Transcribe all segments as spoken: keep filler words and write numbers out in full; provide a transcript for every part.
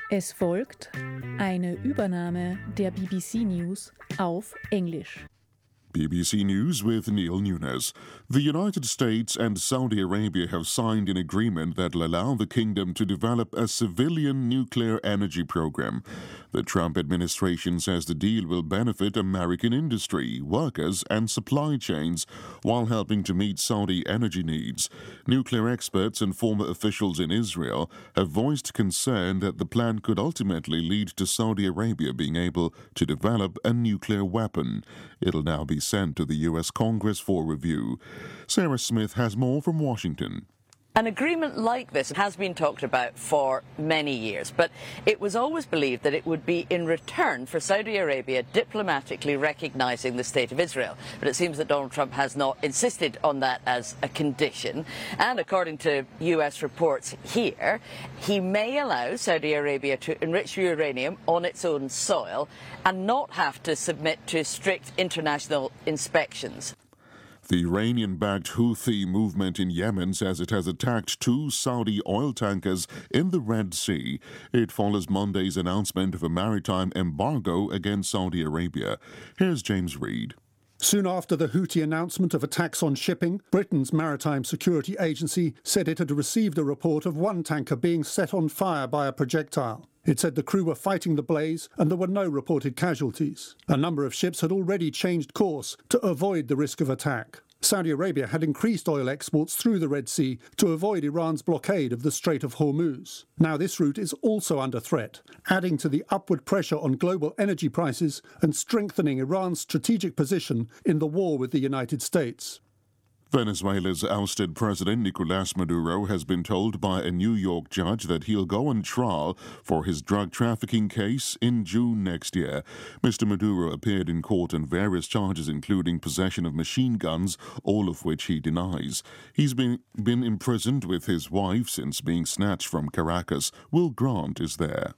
Es folgt eine Übernahme der B B C News auf Englisch. B B C News with Neil Nunes. The United States and Saudi Arabia have signed an agreement that will allow the kingdom to develop a civilian nuclear energy program. The Trump administration says the deal will benefit American industry, workers, and supply chains while helping to meet Saudi energy needs. Nuclear experts and former officials in Israel have voiced concern that the plan could ultimately lead to Saudi Arabia being able to develop a nuclear weapon. It'll now be sent to the U S Congress for review. Sarah Smith has more from Washington. An agreement like this has been talked about for many years, but it was always believed that it would be in return for Saudi Arabia diplomatically recognizing the State of Israel. But it seems that Donald Trump has not insisted on that as a condition. And according to U S reports here, he may allow Saudi Arabia to enrich uranium on its own soil and not have to submit to strict international inspections. The Iranian-backed Houthi movement in Yemen says it has attacked two Saudi oil tankers in the Red Sea. It follows Monday's announcement of a maritime embargo against Saudi Arabia. Here's James Reid. Soon after the Houthi announcement of attacks on shipping, Britain's Maritime Security Agency said it had received a report of one tanker being set on fire by a projectile. It said the crew were fighting the blaze and there were no reported casualties. A number of ships had already changed course to avoid the risk of attack. Saudi Arabia had increased oil exports through the Red Sea to avoid Iran's blockade of the Strait of Hormuz. Now this route is also under threat, adding to the upward pressure on global energy prices and strengthening Iran's strategic position in the war with the United States. Venezuela's ousted president Nicolás Maduro has been told by a New York judge that he'll go on trial for his drug trafficking case in June next year. Mister Maduro appeared in court on various charges including possession of machine guns, all of which he denies. He's been, been imprisoned with his wife since being snatched from Caracas. Will Grant is there.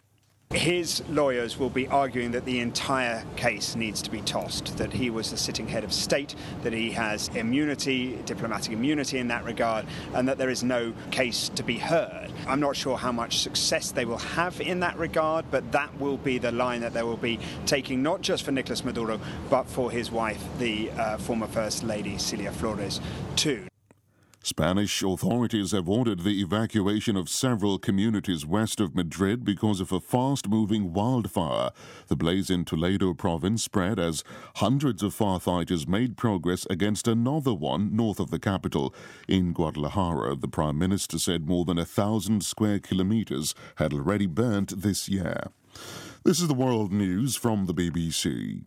His lawyers will be arguing that the entire case needs to be tossed, that he was the sitting head of state, that he has immunity, diplomatic immunity in that regard, and that there is no case to be heard. I'm not sure how much success they will have in that regard, but that will be the line that they will be taking, not just for Nicolás Maduro, but for his wife, the uh, former First Lady Celia Flores, too. Spanish authorities have ordered the evacuation of several communities west of Madrid because of a fast-moving wildfire. The blaze in Toledo province spread as hundreds of firefighters made progress against another one north of the capital. In Guadalajara, the Prime Minister said more than a thousand square kilometers had already burnt this year. This is the World News from the B B C.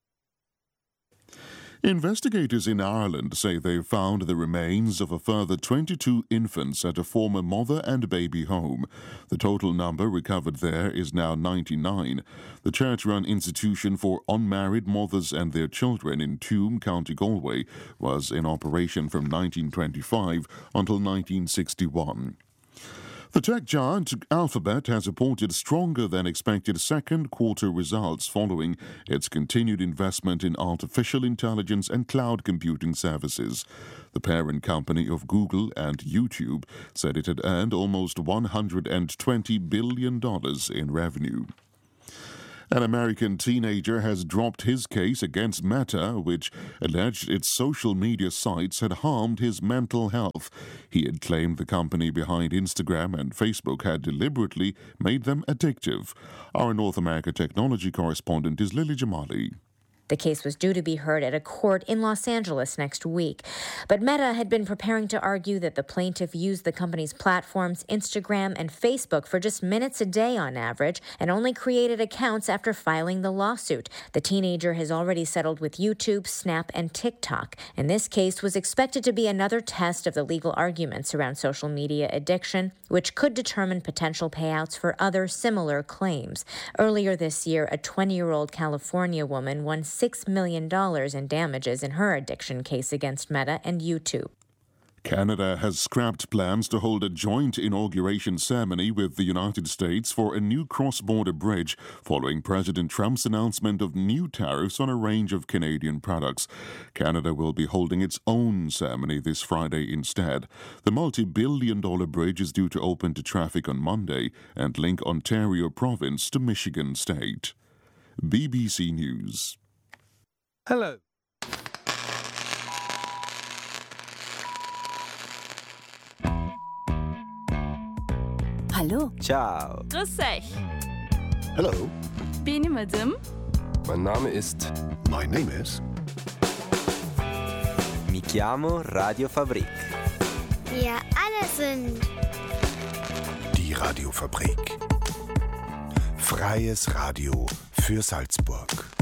Investigators in Ireland say they've found the remains of a further twenty-two infants at a former mother and baby home. The total number recovered there is now ninety-nine. The church-run institution for unmarried mothers and their children in Tuam, County Galway, was in operation from nineteen twenty-five until nineteen sixty-one. The tech giant Alphabet has reported stronger than expected second quarter results following its continued investment in artificial intelligence and cloud computing services. The parent company of Google and YouTube said it had earned almost one hundred twenty billion dollars in revenue. An American teenager has dropped his case against Meta, which alleged its social media sites had harmed his mental health. He had claimed the company behind Instagram and Facebook had deliberately made them addictive. Our North America technology correspondent is Lily Jamali. The case was due to be heard at a court in Los Angeles next week. But Meta had been preparing to argue that the plaintiff used the company's platforms, Instagram and Facebook, for just minutes a day on average and only created accounts after filing the lawsuit. The teenager has already settled with YouTube, Snap, and TikTok. And this case was expected to be another test of the legal arguments around social media addiction, which could determine potential payouts for other similar claims. Earlier this year, a twenty-year-old California woman won six million dollars in damages in her addiction case against Meta and YouTube. Canada has scrapped plans to hold a joint inauguration ceremony with the United States for a new cross-border bridge following President Trump's announcement of new tariffs on a range of Canadian products. Canada will be holding its own ceremony this Friday instead. The multi-billion dollar bridge is due to open to traffic on Monday and link Ontario province to Michigan state. B B C News. Hello. Hallo. Ciao. Grüß euch. Hello. Bin ich mit dem? Mein Name ist... My name is... Mi chiamo Radio Fabrik. Wir alle sind... Die Radiofabrik. Freies Radio für Salzburg.